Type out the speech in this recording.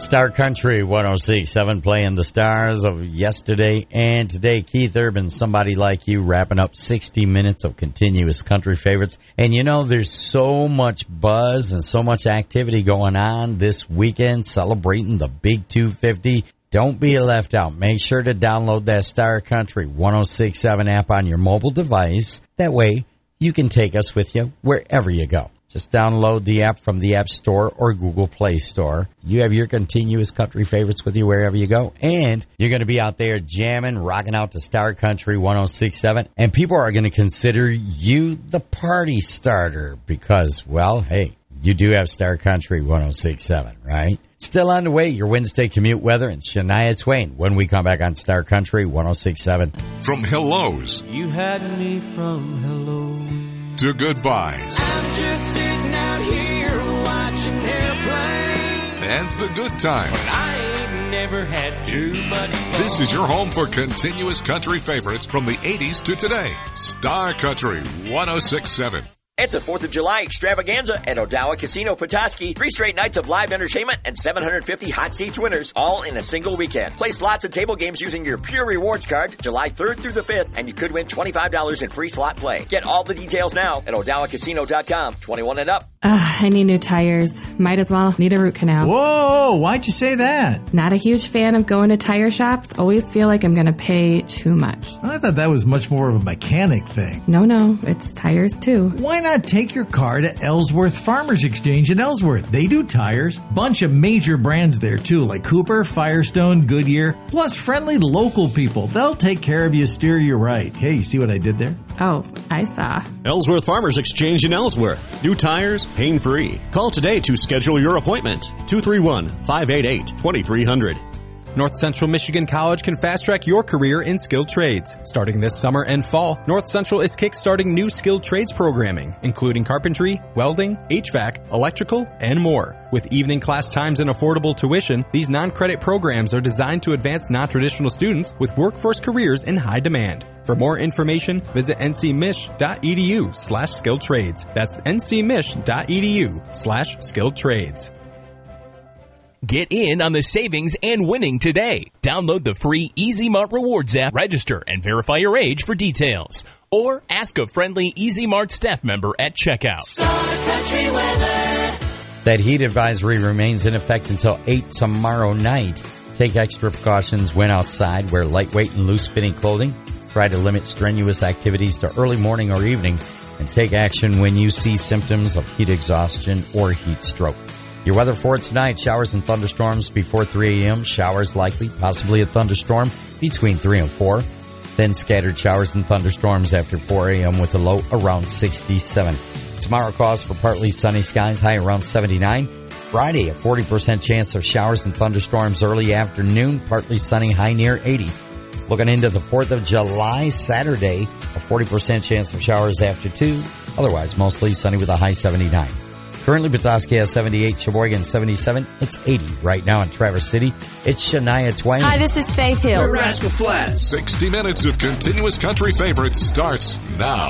Star Country 106.7 playing the stars of yesterday and today. Keith Urban, Somebody Like You, wrapping up 60 minutes of continuous country favorites. And you know, there's so much buzz and so much activity going on this weekend celebrating the Big 250. Don't be left out. Make sure to download that Star Country 106.7 app on your mobile device. That way, you can take us with you wherever you go. Just download the app from the App Store or Google Play Store. You have your continuous country favorites with you wherever you go. And you're going to be out there jamming, rocking out to Star Country 106.7. And people are going to consider you the party starter because, well, hey, you do have Star Country 106.7, right? Still on the way, your Wednesday commute weather and Shania Twain when we come back on Star Country 106.7. From hellos. You had me from hello to goodbyes. I'm just sitting out here watching airplanes. And the good times. But I ain't never had too much fun. This is your home for continuous country favorites from the 80s to today. Star Country 106.7. It's a 4th of July extravaganza at Odawa Casino Petoskey. 3 straight nights of live entertainment and 750 hot seats winners, all in a single weekend. Play slots and table games using your Pure Rewards card July 3rd through the 5th, and you could win $25 in free slot play. Get all the details now at OdawaCasino.com. 21 and up. I need new tires. Might as well need a root canal. Whoa, why'd you say that? Not a huge fan of going to tire shops. Always feel like I'm going to pay too much. I thought that was much more of a mechanic thing. No, it's tires too. Why not take your car to Ellsworth Farmers Exchange in Ellsworth? They do tires. Bunch of major brands there too, like Cooper, Firestone, Goodyear, plus friendly local people. They'll take care of you, steer you right. Hey, you see what I did there? Oh, I saw. Ellsworth Farmers Exchange in Ellsworth. New tires, pain-free. Call today to schedule your appointment. 231-588-2300. North Central Michigan College can fast-track your career in skilled trades. Starting this summer and fall, North Central is kick-starting new skilled trades programming, including carpentry, welding, HVAC, electrical, and more. With evening class times and affordable tuition, these non-credit programs are designed to advance non-traditional students with workforce careers in high demand. For more information, visit ncmich.edu/skilled trades. That's ncmich.edu/skilled trades. Get in on the savings and winning today. Download the free Easy Mart Rewards app, register, and verify your age for details. Or ask a friendly Easy Mart staff member at checkout. Star Country weather. That heat advisory remains in effect until 8 tomorrow night. Take extra precautions when outside. Wear lightweight and loose-fitting clothing. Try to limit strenuous activities to early morning or evening. And take action when you see symptoms of heat exhaustion or heat stroke. Your weather for tonight, showers and thunderstorms before 3 a.m. Showers likely, possibly a thunderstorm between 3 and 4. Then scattered showers and thunderstorms after 4 a.m. with a low around 67. Tomorrow calls for partly sunny skies, high around 79. Friday, a 40% chance of showers and thunderstorms early afternoon, partly sunny, high near 80. Looking into the 4th of July, Saturday, a 40% chance of showers after 2. Otherwise, mostly sunny with a high 79. Currently, Petoskey has 78, Sheboygan 77. It's 80 right now in Traverse City. It's Shania Twain. Hi, this is Faith Hill. Rascal Flatts. 60 minutes of continuous country favorites starts now.